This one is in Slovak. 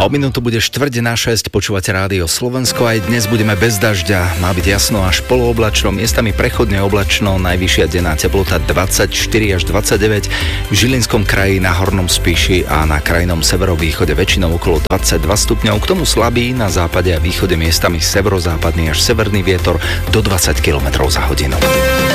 O minútu bude 5:45, počúvate Rádio Slovensko. Aj dnes budeme bez dažďa, má byť jasno až polooblačno, miestami prechodne oblačno, najvyššia denná teplota 24 až 29, v Žilinskom kraji, na Hornom Spiši a na krajnom severovýchode väčšinou okolo 22 stupňov, k tomu slabý, na západe a východe miestami severozápadný až severný vietor do 20 km za hodinu.